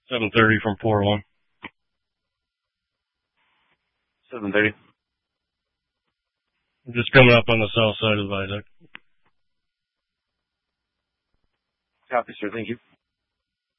730 from 401. 730. Just coming up on the south side of the viaduct. Copy, sir. Thank you.